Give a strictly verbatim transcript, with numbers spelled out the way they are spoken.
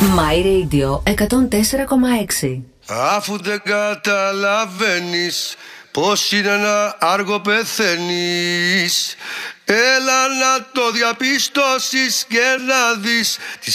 My Radio εκατόν τέσσερα κόμμα έξι. Αφού δεν καταλαβαίνεις πως είναι να άργο πεθαίνεις, έλα να το διαπιστώσεις και να δεις